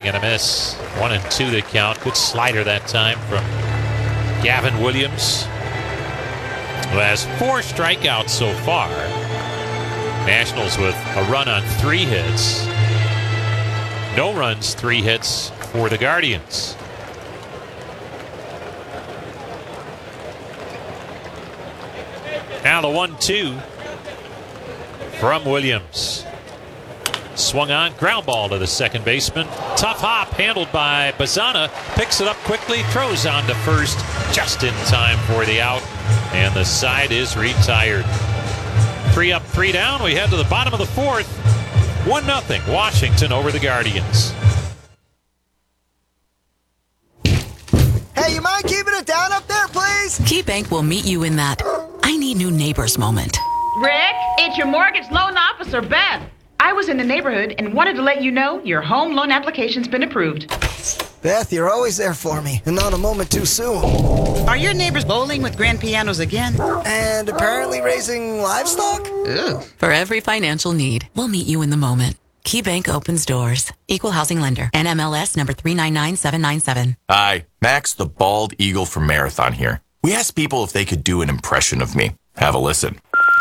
and a miss. 1-2 the count. Good slider that time from Gavin Williams, who has 4 strikeouts so far. Nationals with a run on 3 hits. No runs, 3 hits for the Guardians. Now the 1-2 from Williams. Swung on, ground ball to the second baseman. Tough hop handled by Bazana. Picks it up quickly, throws on to first just in time for the out. And the side is retired. 3 up, 3 down. We head to the bottom of the 4th. 1-0 Washington over the Guardians. Hey, you mind keeping it down up there, please? KeyBank will meet you in that I need new neighbors moment. Rick, it's your mortgage loan officer, Beth. I was in the neighborhood and wanted to let you know your home loan application's been approved. Beth, you're always there for me, and not a moment too soon. Are your neighbors bowling with grand pianos again? And apparently raising livestock? Ew. For every financial need, we'll meet you in the moment. KeyBank opens doors. Equal housing lender. NMLS number 399797. Hi, Max the Bald Eagle from Marathon here. We asked people if they could do an impression of me. Have a listen.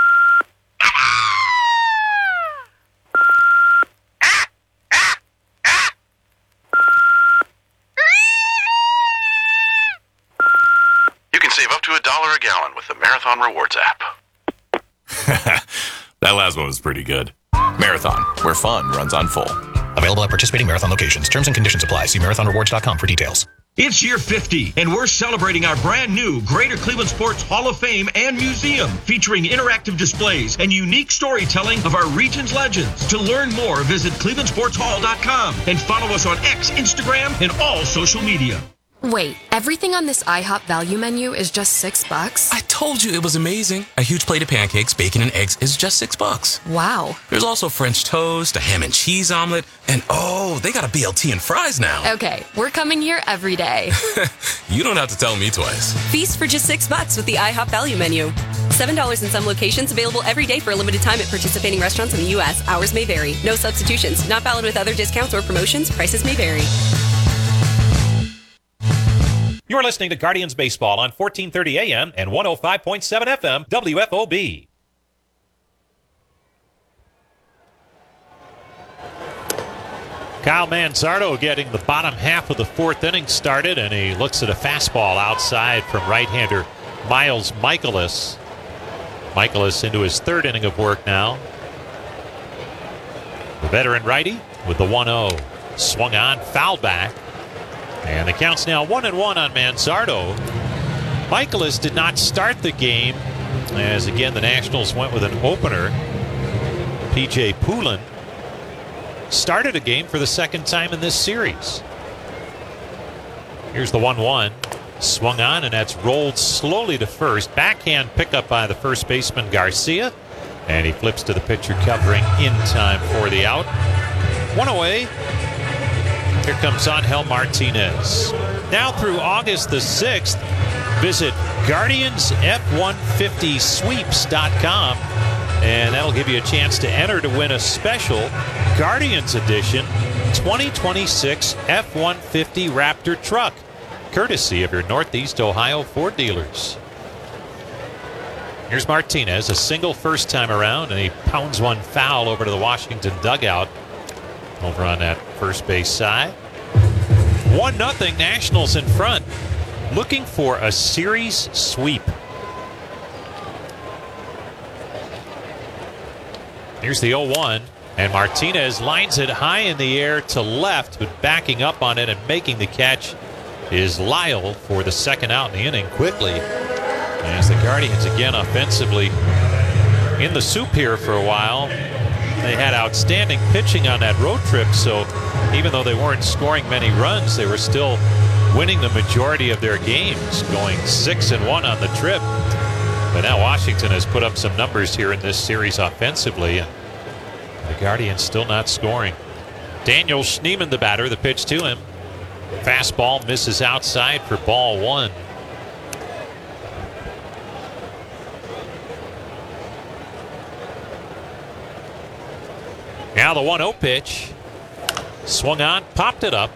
You can save up to $1 a gallon with the Marathon Rewards app. That last one was pretty good. Marathon, where fun runs on full. Available at participating Marathon locations. Terms and conditions apply. See marathonrewards.com for details. It's year 50, and we're celebrating our brand new Greater Cleveland Sports Hall of Fame and Museum, featuring interactive displays and unique storytelling of our region's legends. To learn more, visit clevelandsportshall.com and follow us on X, Instagram, and all social media. Wait, everything on this IHOP value menu is just $6? I told you it was amazing. A huge plate of pancakes, bacon, and eggs is just $6. Wow. There's also French toast, a ham and cheese omelet, and oh, they got a BLT and fries now. Okay, we're coming here every day. You don't have to tell me twice. Feast for just $6 with the IHOP value menu. $7 in some locations, available every day for a limited time at participating restaurants in the U.S. Hours may vary. No substitutions. Not valid with other discounts or promotions. Prices may vary. You're listening to Guardians Baseball on 1430 AM and 105.7 FM WFOB. Kyle Manzardo getting the bottom half of the 4th inning started, and he looks at a fastball outside from right-hander Miles Michaelis. Michaelis into his 3rd inning of work now. The veteran righty with the 1-0. Swung on, fouled back. And the count's now 1-1 on Manzardo. Michaelis did not start the game, as again the Nationals went with an opener. P.J. Poulin started a game for the 2nd time in this series. Here's the 1-1. Swung on, and that's rolled slowly to first. Backhand pickup by the first baseman Garcia. And he flips to the pitcher covering in time for the out. 1 away. Here comes Angel Martinez. Now through August the 6th, visit GuardiansF150Sweeps.com, and that'll give you a chance to enter to win a special Guardians Edition 2026 F-150 Raptor truck, courtesy of your Northeast Ohio Ford dealers. Here's Martinez, a single first time around, and he pounds one foul over to the Washington dugout. Over on that first base side. 1-0 Nationals in front. Looking for a series sweep. Here's the 0-1. And Martinez lines it high in the air to left, but backing up on it and making the catch is Lyle for the 2nd out in the inning quickly. As the Guardians again offensively in the soup here for a while. They had outstanding pitching on that road trip, so even though they weren't scoring many runs, they were still winning the majority of their games, going 6-1 on the trip. But now Washington has put up some numbers here in this series offensively, and the Guardians still not scoring. Daniel Schneemann, the batter, the pitch to him. Fastball misses outside for ball 1. Now the 1-0 pitch. Swung on, popped it up,